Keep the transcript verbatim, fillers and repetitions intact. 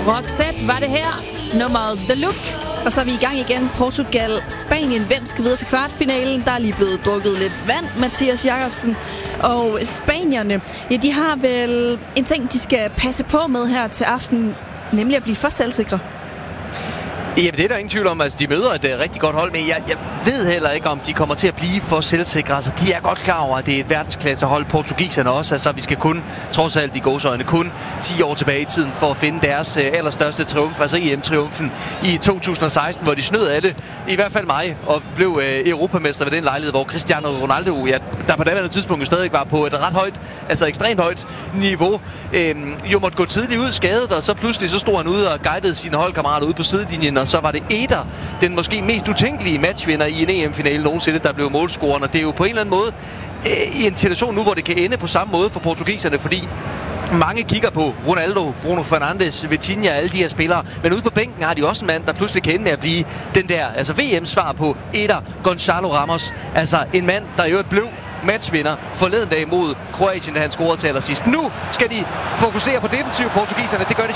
Roxette var det her. Nummeret The Look. Og så er vi i gang igen. Portugal, Spanien. Hvem skal videre til kvartfinalen? Der er lige blevet drukket lidt vand, Mathias Jacobsen. Og spanierne, ja, de har vel en ting, de skal passe på med her til aften, nemlig at blive for selvsikre. Jamen, det er der ingen tvivl om. Altså, de møder et uh, rigtig godt hold, men jeg, jeg ved heller ikke, om de kommer til at blive for selvsikre. Altså, de er godt klar over, at det er et verdensklassehold. Portugiserne også. Altså, vi skal kun, trods alt i gåseøjne, kun ti år tilbage i tiden for at finde deres uh, allerstørste triumf. Altså E M-triumfen i to tusind og seksten, hvor de snød alle, i hvert fald mig, og blev uh, europamester ved den lejlighed, hvor Cristiano Ronaldo, ja, der på daværende tidspunkt stadig var på et ret højt, altså ekstremt højt niveau, øhm, jo måtte gå tidligt ud skadet, og så pludselig så stod han ude og guidede sine holdkammerater ude på sidelinjen, og så var det Eder, den måske mest utænkelige matchvinder i en E M-finale nogensinde, der blev målscoren. Og det er jo på en eller anden måde øh, i en situation nu, hvor det kan ende på samme måde for portugiserne, fordi mange kigger på Ronaldo, Bruno Fernandes, Vitinha, alle de her spillere. Men ude på bænken har de også en mand, der pludselig kan ende med at blive den der, altså V M-svar på Eder, Gonzalo Ramos. Altså en mand, der i øvrigt blev matchvinder forleden dag mod Kroatien, da han scorede til allersidst. Nu skal de fokusere på defensiv portugiserne. Det gør de